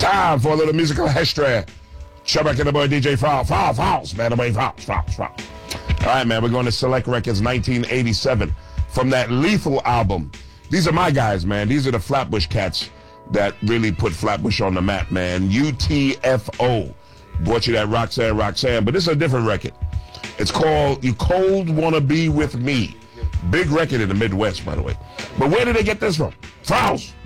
Time for a little musical history. Chubbuck and the boy DJ Fouls, man. The boy Fouls. All right, man, we're going to Select Records 1987 from that Lethal album. These are my guys, man. These are the Flatbush cats that really put Flatbush on the map, man. UTFO. Brought you that Roxanne, but this is a different record. It's called You Cold Wanna Be With Me. Big record in the Midwest, by the way. But where did they get this from? Fouls.